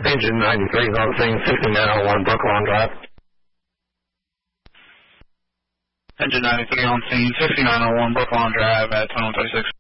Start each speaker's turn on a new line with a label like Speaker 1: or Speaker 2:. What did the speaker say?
Speaker 1: Engine 93 is on scene, 6901 Brooklawn Drive.
Speaker 2: Engine 93 on scene, 6901 Brooklawn Drive at 2136.